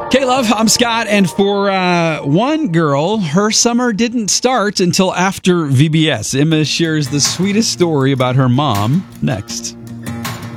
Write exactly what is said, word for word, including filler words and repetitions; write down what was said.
K-Love, I'm Scott, and for uh, one girl, her summer didn't start until after V B S. Emma shares the sweetest story about her mom next.